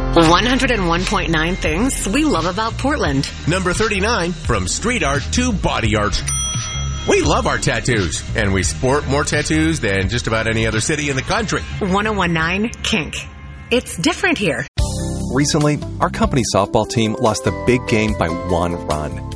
101.9 things we love about Portland. Number 39, from street art to body art. We love our tattoos, and we sport more tattoos than just about any other city in the country. 101.9 Kink. It's different here. Recently, our company softball team lost a big game by 1 run.